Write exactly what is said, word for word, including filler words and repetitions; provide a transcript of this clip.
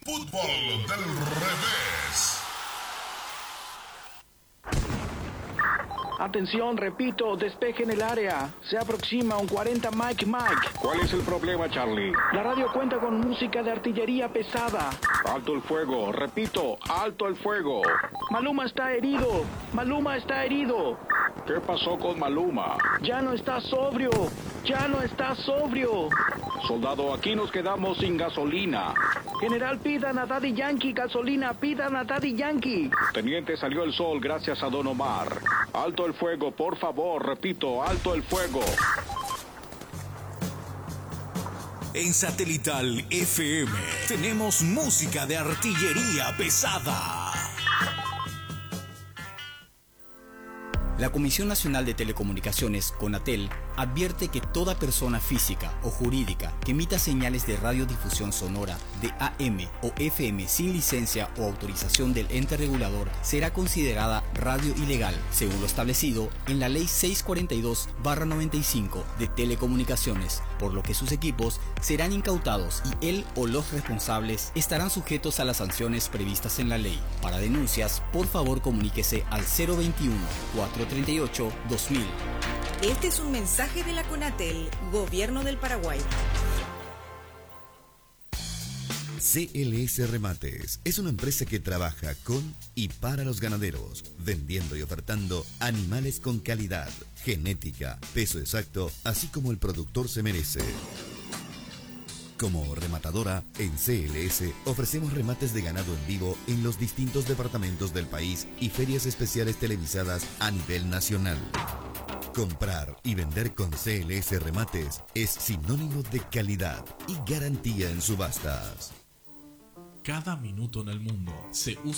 fútbol del revés. Atención, repito, despeje en el área. Se aproxima un cuarenta Mike Mike. ¿Cuál es el problema, Charlie? La radio cuenta con música de artillería pesada. Alto el fuego, repito, alto el fuego. Maluma está herido. Maluma está herido. ¿Qué pasó con Maluma? Ya no está sobrio. Ya no está sobrio. Soldado, aquí nos quedamos sin gasolina. General, pidan a Daddy Yankee gasolina. Pidan a Daddy Yankee. Teniente, salió el sol gracias a Don Omar. Alto el fuego, por favor, repito, alto el fuego. En Satelital F M tenemos música de artillería pesada. La Comisión Nacional de Telecomunicaciones, CONATEL, advierte que toda persona física o jurídica que emita señales de radiodifusión sonora de A M o F M sin licencia o autorización del ente regulador será considerada radio ilegal, según lo establecido en la Ley seiscientos cuarenta y dos barra noventa y cinco de Telecomunicaciones, por lo que sus equipos serán incautados y él o los responsables estarán sujetos a las sanciones previstas en la ley. Para denuncias, por favor comuníquese al cero veintiuno, cuatrocientos treinta y ocho, dos mil. Este es un mensaje de la CONATEL, Gobierno del Paraguay. C L S Remates es una empresa que trabaja con y para los ganaderos, vendiendo y ofertando animales con calidad, genética, peso exacto, así como el productor se merece. Como rematadora, en C L S ofrecemos remates de ganado en vivo en los distintos departamentos del país y ferias especiales televisadas a nivel nacional. Comprar y vender con C L S Remates es sinónimo de calidad y garantía en subastas. Cada minuto en el mundo se usa